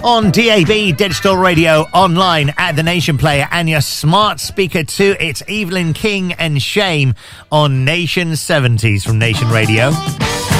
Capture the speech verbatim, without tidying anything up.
On D A B, Digital Radio, online at the Nation Player, and your smart speaker too. It's Evelyn King and Shame on Nation seventies from Nation Radio.